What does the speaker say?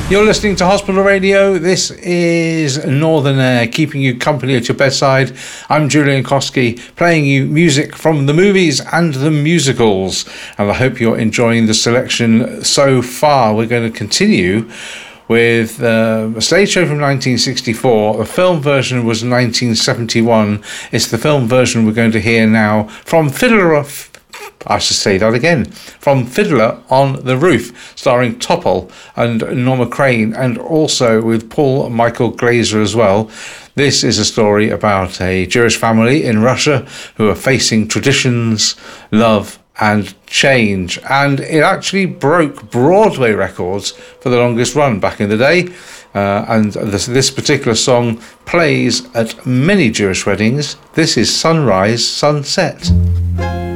You're listening to Hospital Radio. This is Northern Air, keeping you company at your bedside. I'm Julian Koski, playing you music from the movies and the musicals. And I hope you're enjoying the selection so far. We're going to continue with a stage show from 1964. The film version was 1971. It's the film version we're going to hear now from Fiddler on the Roof, starring Topol and Norma Crane, and also with Paul Michael Glaser as well. This is a story about a Jewish family in Russia who are facing traditions, love and change, and it actually broke Broadway records for the longest run back in the day. And this particular song plays at many Jewish weddings. This is Sunrise, Sunset.